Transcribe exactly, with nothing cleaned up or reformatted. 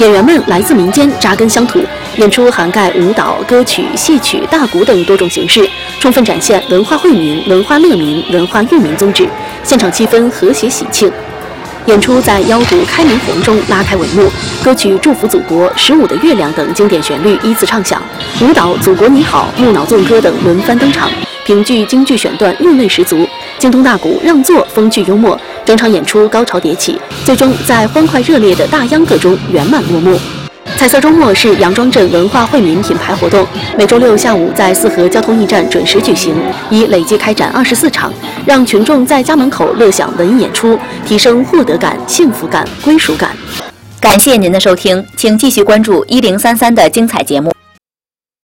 演员们来自民间，扎根乡土，演出涵盖舞蹈、歌曲、戏曲、大鼓等多种形式，充分展现文化惠民、文化乐民、文化育民宗旨。现场气氛和谐喜庆。演出在腰鼓开门红中拉开帷幕，歌曲《祝福祖国》《十五的月亮》等经典旋律依次唱响，舞蹈《祖国你好》《木脑纵歌》等轮番登场，评剧京剧选段韵味十足，京东大鼓让座风趣幽默，整场演出高潮迭起，最终在欢快热烈的大秧歌中圆满落幕。彩色周末是杨庄镇文化惠民品牌活动，每周六下午在四河交通驿站准时举行，已累计开展二十四场，让群众在家门口乐享文艺演出，提升获得感、幸福感、归属感。 感谢您的收听，请继续关注一零三三的精彩节目。